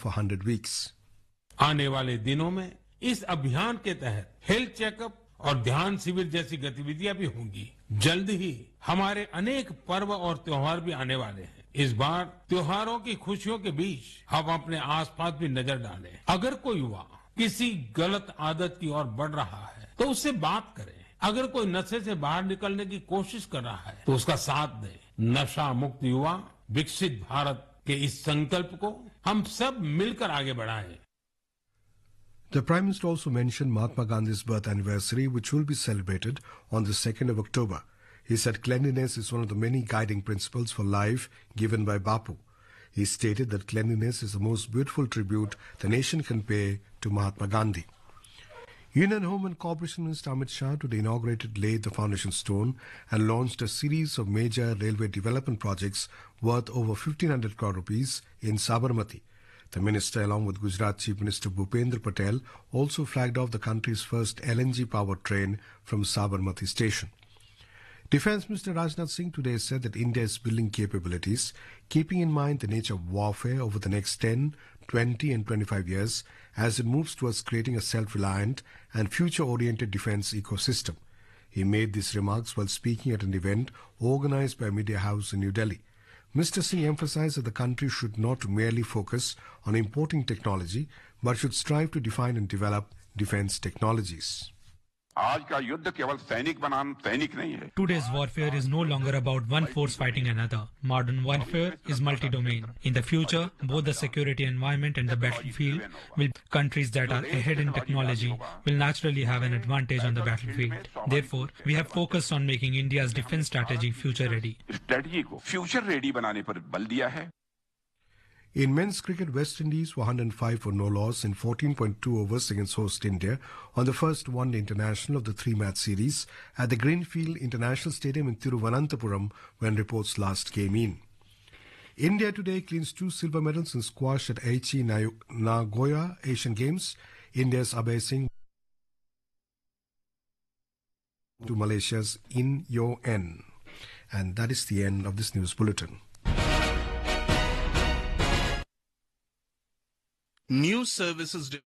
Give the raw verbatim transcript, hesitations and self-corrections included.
for one hundred weeks. आने वाले दिनों में इस अभियान के तहत हेल्थ चेकअप और ध्यान शिविर जैसी गतिविधियां भी होंगी। जल्द ही हमारे अनेक पर्व और त्योहार भी आने वाले हैं। इस बार त्योहारों की खुशियों के बीच हम अपने आसपास भी नजर डालें। अगर कोई युवा किसी गलत आदत की ओर बढ़ रहा है तो उससे बात करें। अगर कोई नशे से बाहर निकलने की कोशिश कर रहा है तो उसका साथ दें। नशा मुक्त युवा विकसित भारत के इस संकल्प को हम सब मिलकर आगे बढ़ाएं। The Prime Minister also mentioned Mahatma Gandhi's birth anniversary, which will be celebrated on the second of October. He said cleanliness is one of the many guiding principles for life given by Bapu. He stated that cleanliness is the most beautiful tribute the nation can pay to Mahatma Gandhi. Union Home and Corporation Minister Amit Shah today inaugurated, laid the foundation stone and launched a series of major railway development projects worth over fifteen hundred crore rupees in Sabarmati. The minister, along with Gujarat Chief Minister Bhupendra Patel, also flagged off the country's first L N G-powered train from Sabarmati station. Defence Minister Rajnath Singh today said that India is building capabilities, keeping in mind the nature of warfare over the next ten, twenty and twenty-five years as it moves towards creating a self-reliant and future-oriented defence ecosystem. He made these remarks while speaking at an event organised by Media House in New Delhi. Mister Singh emphasized that the country should not merely focus on importing technology, but should strive to define and develop defense technologies. Today's warfare is no longer about one force fighting another. Modern warfare is multi-domain. In the future, both the security environment and the battlefield will countries that are ahead in technology will naturally have an advantage on the battlefield. Therefore, we have focused on making India's defense strategy future ready. In men's cricket, West Indies were one hundred five for no loss in fourteen point two overs against host India on the first one-day international of the three-match series at the Greenfield International Stadium in Thiruvananthapuram when reports last came in. India today cleans two silver medals in squash at Aichi Nagoya Asian Games. India's Abhay Singh to Malaysia's In Yo En. And that is the end of this news bulletin. News services